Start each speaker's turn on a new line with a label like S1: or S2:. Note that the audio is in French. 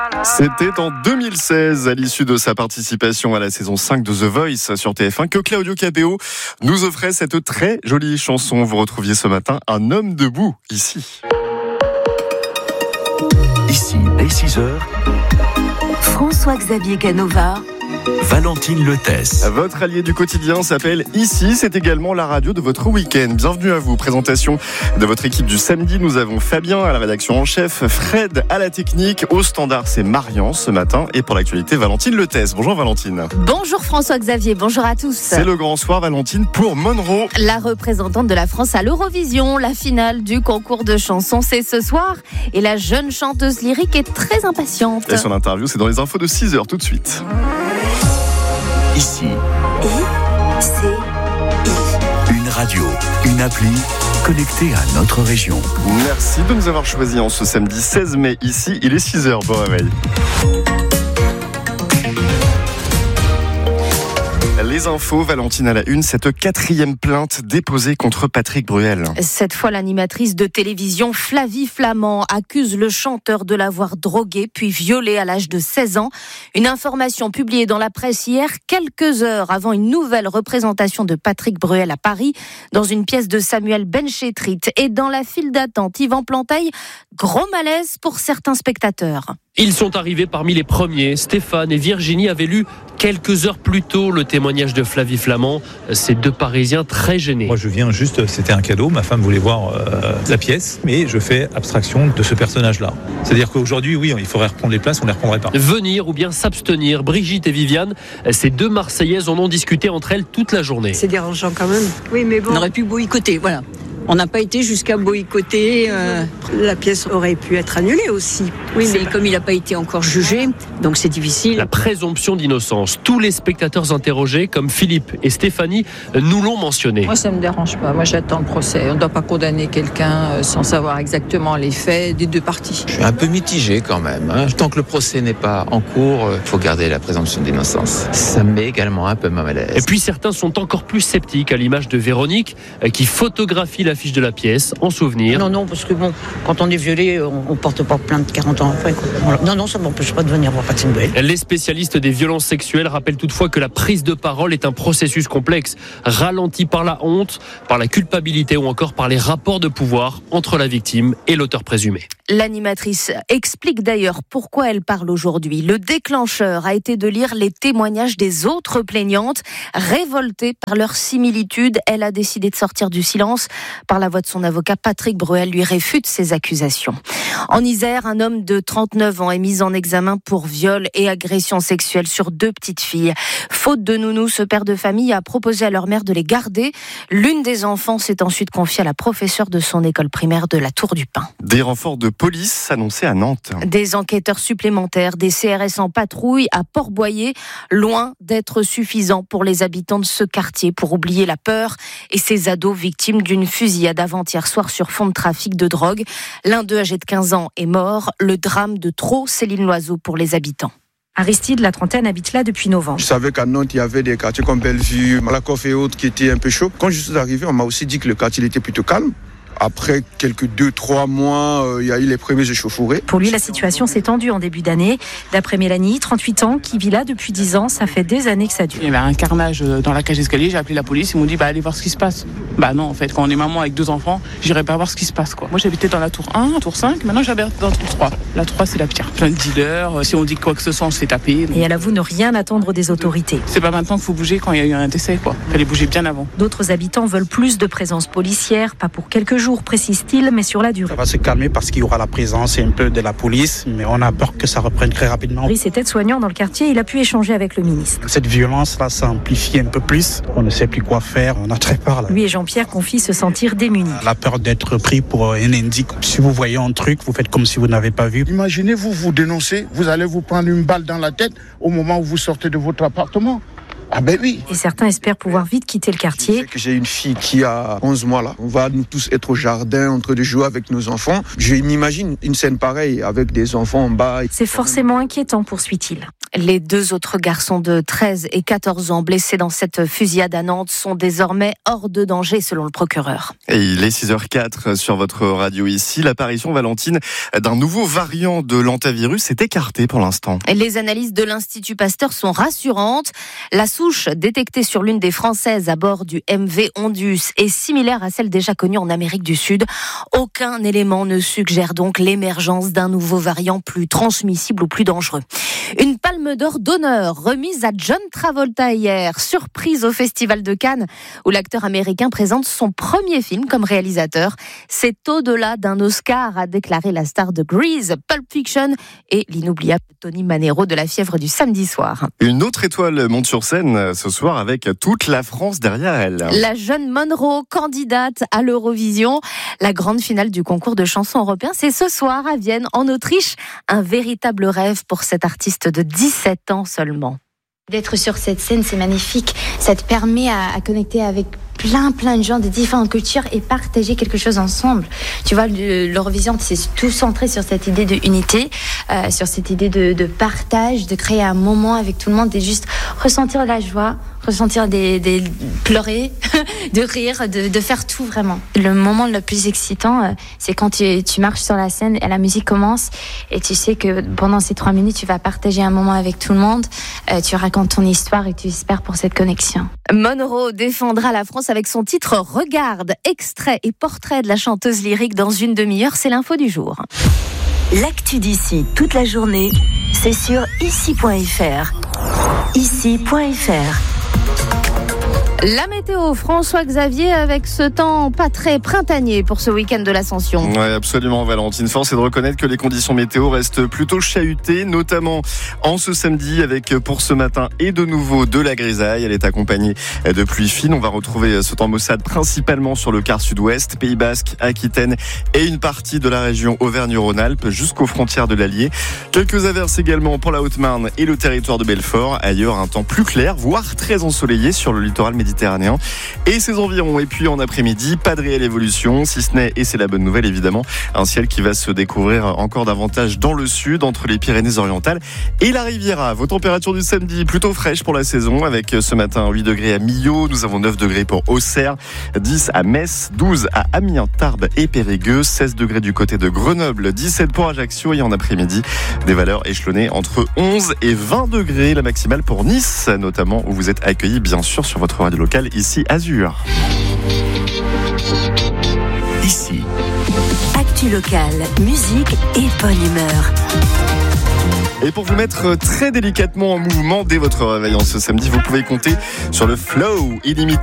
S1: C'était en 2016, à l'issue de sa participation à la saison 5 de The Voice sur TF1, que Claudio Capéo nous offrait cette très jolie chanson. Vous retrouviez ce matin Un homme debout, ici.
S2: Ici, dès 6h,
S3: François-Xavier Canova,
S2: Valentine Letès.
S1: Votre allié du quotidien s'appelle Ici, c'est également la radio de votre week-end. Bienvenue à vous. Présentation de votre équipe du samedi. Nous avons Fabien à la rédaction en chef, Fred à la technique. Au standard, c'est Marian ce matin. Et pour l'actualité, Valentine Letès. Bonjour Valentine.
S4: Bonjour François-Xavier, bonjour à tous.
S1: C'est le grand soir, Valentine, pour Monroe.
S4: La représentante de la France à l'Eurovision, la finale du concours de chansons, c'est ce soir. Et la jeune chanteuse lyrique est très impatiente.
S1: Et son interview, c'est dans les infos de 6h tout de suite.
S2: Ici, une radio, une appli connectée à notre région.
S1: Merci de nous avoir choisis en ce samedi 16 mai. Ici, il est 6h. Bon réveil. Les infos, Valentine à la une, cette 4e plainte déposée contre Patrick Bruel.
S4: Cette fois, l'animatrice de télévision Flavie Flament accuse le chanteur de l'avoir drogué puis violé à l'âge de 16 ans. Une information publiée dans la presse hier, quelques heures avant une nouvelle représentation de Patrick Bruel à Paris, dans une pièce de Samuel Benchetrit. Et dans la file d'attente, Yvan Planteil, gros malaise pour certains spectateurs.
S5: Ils sont arrivés parmi les premiers. Stéphane et Virginie avaient lu quelques heures plus tôt le témoignage de Flavie Flament. Ces deux Parisiens très gênés.
S6: Moi je viens juste, c'était un cadeau, ma femme voulait voir la pièce, mais je fais abstraction de ce personnage-là. C'est-à-dire qu'aujourd'hui, oui, il faudrait reprendre les places, on ne les reprendrait pas.
S5: Venir ou bien s'abstenir, Brigitte et Viviane, ces deux Marseillaises en ont discuté entre elles toute la journée.
S7: C'est dérangeant quand même.
S8: Oui, mais bon.
S7: On aurait pu boycotter, voilà. On n'a pas été jusqu'à boycotter.
S8: La pièce aurait pu être annulée aussi.
S7: Oui, mais comme il n'a pas été encore jugé, donc c'est difficile.
S5: La présomption d'innocence. Tous les spectateurs interrogés, comme Philippe et Stéphanie, nous l'ont mentionné.
S9: Moi, ça ne me dérange pas. Moi, j'attends le procès. On ne doit pas condamner quelqu'un sans savoir exactement les faits des deux parties.
S10: Je suis un peu mitigé quand même. Tant que le procès n'est pas en cours, il faut garder la présomption d'innocence. Ça me met également un peu mal à l'aise.
S5: Et puis certains sont encore plus sceptiques, à l'image de Véronique, qui photographie l'affiche de la pièce en souvenir.
S11: Non, parce que bon, quand on est violé, on porte pas plainte 40 ans après. Voilà. Non, ça ne m'empêche pas de venir voir Patrick Bruel.
S5: Les spécialistes des violences sexuelles rappellent toutefois que la prise de parole est un processus complexe, ralenti par la honte, par la culpabilité ou encore par les rapports de pouvoir entre la victime et l'auteur présumé.
S4: L'animatrice explique d'ailleurs pourquoi elle parle aujourd'hui. Le déclencheur a été de lire les témoignages des autres plaignantes. Révoltée par leur similitude, elle a décidé de sortir du silence. Par la voix de son avocat, Patrick Bruel lui réfute ces accusations. En Isère, un homme de 39 ans est mis en examen pour viol et agression sexuelle sur 2 petites filles. Faute de nounou, ce père de famille a proposé à leur mère de les garder. L'une des enfants s'est ensuite confiée à la professeure de son école primaire de la Tour du Pin.
S1: Des renforts de police annoncés à Nantes.
S4: Des enquêteurs supplémentaires, des CRS en patrouille à Port-Boyer, loin d'être suffisants pour les habitants de ce quartier pour oublier la peur et ces ados victimes d'une fusillade avant-hier soir sur fond de trafic de drogue. L'un d'eux, âgé de 15 ans, est mort. Le drame de trop, Céline Loiseau, pour les habitants.
S12: Aristide, la trentaine, habite là depuis novembre.
S13: Je savais qu'à Nantes, il y avait des quartiers comme Bellevue, Malakoff et autres qui étaient un peu chauds. Quand je suis arrivé, on m'a aussi dit que le quartier était plutôt calme. Après quelques 2-3 mois, il y a eu les premiers échauffourées.
S12: Pour lui, la situation s'est tendue en début d'année. D'après Mélanie, 38 ans, qui vit là depuis 10 ans, ça fait des années que ça dure.
S14: Il y avait un carnage dans la cage d'escalier, j'ai appelé la police, ils m'ont dit allez voir ce qui se passe. Non, en fait, quand on est maman avec 2 enfants, j'irai pas voir ce qui se passe, quoi. Moi j'habitais dans la tour 1, tour 5, maintenant j'habite dans la tour 3. La 3 c'est la pire. Plein de dealers, si on dit quoi que ce soit, on se fait taper.
S12: Et elle avoue ne rien attendre des autorités.
S14: C'est pas maintenant qu'il faut bouger quand il y a eu un décès, quoi. Fallait bouger bien avant.
S12: D'autres habitants veulent plus de présence policière, pas pour quelques jours, précise-t-il, mais sur la durée.
S15: Ça va se calmer parce qu'il y aura la présence un peu de la police, mais on a peur que ça reprenne très rapidement.
S12: Brice est aide-soignant dans le quartier, il a pu échanger avec le ministre.
S15: Cette violence-là s'amplifie un peu plus, on ne sait plus quoi faire, on a très peur. Là.
S12: Lui et Jean-Pierre confient se sentir démunis.
S15: La peur d'être pris pour un indice. Si vous voyez un truc, vous faites comme si vous n'avez pas vu.
S16: Imaginez-vous dénoncez, vous allez vous prendre une balle dans la tête au moment où vous sortez de votre appartement.
S13: Ah ben oui.
S12: Et certains espèrent pouvoir vite quitter le quartier.
S13: Je sais que j'ai une fille qui a 11 mois là. On va nous tous être au jardin en train de jouer avec nos enfants. Je m'imagine une scène pareille avec des enfants en bas.
S12: C'est forcément inquiétant, poursuit-il.
S4: Les 2 autres garçons de 13 et 14 ans blessés dans cette fusillade à Nantes sont désormais hors de danger selon le procureur.
S1: Et il est 6h04 sur votre radio ici. L'apparition, Valentine, d'un nouveau variant de l'hantavirus est écartée pour l'instant.
S4: Les analyses de l'Institut Pasteur sont rassurantes. La souche détectée sur l'une des Françaises à bord du MV Ondus est similaire à celle déjà connue en Amérique du Sud. Aucun élément ne suggère donc l'émergence d'un nouveau variant plus transmissible ou plus dangereux. Une palme d'or d'honneur remise à John Travolta hier, surprise au Festival de Cannes, où l'acteur américain présente son premier film comme réalisateur. C'est au-delà d'un Oscar, a déclaré la star de Grease, Pulp Fiction et l'inoubliable Tony Manero de La Fièvre du samedi soir.
S1: Une autre étoile monte sur scène ce soir avec toute la France derrière elle.
S4: La jeune Monroe, candidate à l'Eurovision. La grande finale du concours de chansons européen, c'est ce soir à Vienne, en Autriche. Un véritable rêve pour cette artiste de 17 ans seulement.
S3: D'être sur cette scène, c'est magnifique. Ça te permet à connecter avec plein de gens de différentes cultures et partager quelque chose ensemble. Tu vois, l'Eurovision, c'est tout centré sur cette idée de unité, sur cette idée de partage, de créer un moment avec tout le monde et juste ressentir la joie, ressentir des pleurer, de rire, de faire tout vraiment. Le moment le plus excitant, c'est quand tu marches sur la scène et la musique commence et tu sais que pendant ces 3 minutes, tu vas partager un moment avec tout le monde, tu racontes ton histoire et tu espères pour cette connexion.
S4: Monroe défendra la France avec son titre Regarde, extrait et portrait de la chanteuse lyrique dans une demi-heure, c'est l'info du jour.
S16: L'actu d'ici toute la journée, c'est sur ici.fr. Ici.fr.
S4: La météo, François Xavier, avec ce temps pas très printanier pour ce week-end de l'Ascension.
S1: Oui, absolument, Valentine. Force est de reconnaître que les conditions météo restent plutôt chahutées, notamment en ce samedi avec pour ce matin et de nouveau de la grisaille. Elle est accompagnée de pluie fine. On va retrouver ce temps maussade principalement sur le quart sud-ouest, Pays Basque, Aquitaine et une partie de la région Auvergne-Rhône-Alpes jusqu'aux frontières de l'Allier. Quelques averses également pour la Haute-Marne et le territoire de Belfort. Ailleurs, un temps plus clair, voire très ensoleillé sur le littoral méditerranéen et ses environs. Et puis en après-midi, pas de réelle évolution, si ce n'est, et c'est la bonne nouvelle évidemment, un ciel qui va se découvrir encore davantage dans le sud, entre les Pyrénées-Orientales et la Riviera. Vos températures du samedi plutôt fraîches pour la saison, avec ce matin 8 degrés à Millau, nous avons 9 degrés pour Auxerre, 10 à Metz, 12 à Amiens, Tarbes et Périgueux, 16 degrés du côté de Grenoble, 17 pour Ajaccio et en après-midi, des valeurs échelonnées entre 11 et 20 degrés, la maximale pour Nice, notamment où vous êtes accueillis bien sûr sur votre radio locale ici Azur.
S16: Ici. Actu locale, musique et bonne humeur.
S1: Et pour vous mettre très délicatement en mouvement dès votre réveil en ce samedi, vous pouvez compter sur le flow illimité